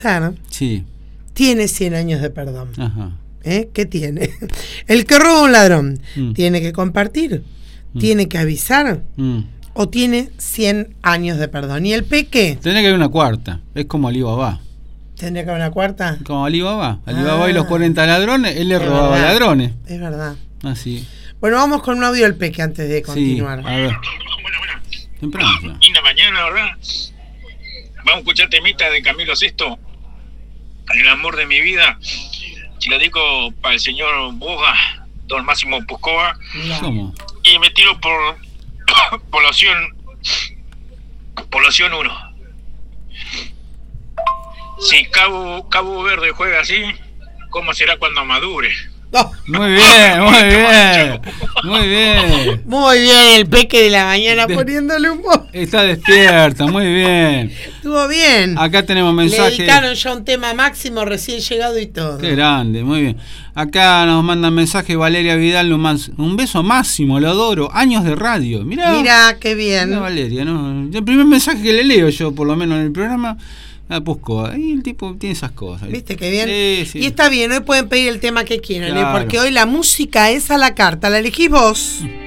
Claro. Sí. Tiene 100 años de perdón. Ajá. ¿Qué tiene? El que roba a un ladrón, ¿tiene que compartir? ¿Tiene que avisar? ¿O tiene 100 años de perdón? ¿Y el Peque? Tendría que haber una cuarta. Es como Alibaba. ¿Tendría que haber una cuarta? Como Alibaba. Alibaba y los 40 ladrones, él le robaba ladrones. Es verdad. Así. Bueno, vamos con un audio del Peque antes de continuar. Sí, a ver. Temprano. Linda mañana, ¿verdad? Vamos a escuchar temita de Camilo Sesto, El amor de mi vida. Se lo digo para el señor Boga, don Máximo Puscoa. ¿Cómo? Y me tiro por población 1. Si Cabo Verde juega así, ¿cómo será cuando madure? Muy bien, muy bien. Muy bien. Muy bien, el Peque de la mañana poniéndole humor. Está despierta, muy bien. Estuvo bien. Acá tenemos mensajes. Le dedicaron ya un tema Máximo recién llegado y todo. Qué grande, muy bien. Acá nos mandan mensaje Valeria Vidal, un beso Máximo, lo adoro. Años de radio. Mirá qué bien. Mirá, Valeria, ¿no? El primer mensaje que le leo yo, por lo menos en el programa. Puscoa, y el tipo tiene esas cosas. ¿Viste qué bien? Sí. Y está bien, hoy pueden pedir el tema que quieran, claro. porque hoy la música es a la carta, la elegís vos.